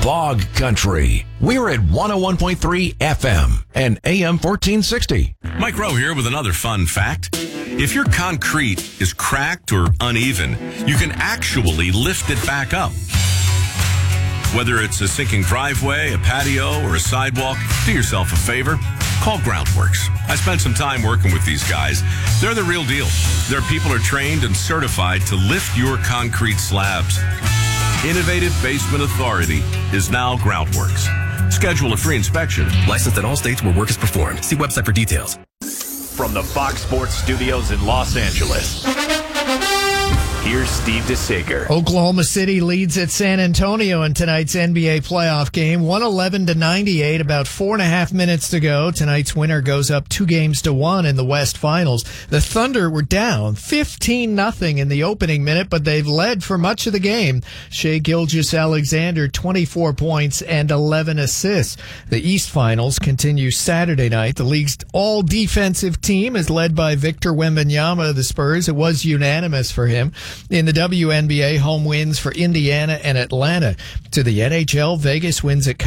Bog Country. We're at 101.3 FM and AM 1460. Mike Rowe here with another fun fact. If your concrete is cracked or uneven, you can actually lift it back up. Whether it's a sinking driveway, a patio, or a sidewalk, do yourself a favor. Call Groundworks. I spent some time working with these guys. They're the real deal. Their people are trained and certified to lift your concrete slabs. Innovative Basement Authority is now Groundworks. Schedule a free inspection. Licensed in all states where work is performed. See website for details. From the Fox Sports Studios in Los Angeles, here's Steve DeSager. Oklahoma City leads at San Antonio in tonight's NBA playoff game, 111-98, about 4.5 minutes to go. Tonight's winner goes up 2-1 in the West Finals. The Thunder were down 15-0 in the opening minute, but they've led for much of the game. Shai Gilgeous-Alexander, 24 points and 11 assists. The East Finals continue Saturday night. The league's all-defensive team is led by Victor Wembanyama of the Spurs. It was unanimous for him. In the WNBA, home wins for Indiana and Atlanta. To the NHL, Vegas wins at